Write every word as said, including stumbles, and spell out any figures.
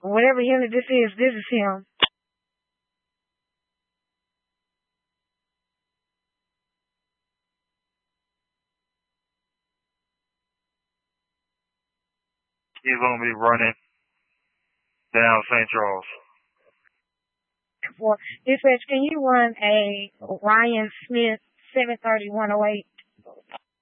Whatever unit this is, this is him. He's going to be running down Saint Charles. For dispatch, can you run a Ryan Smith seven thirty one oh eight?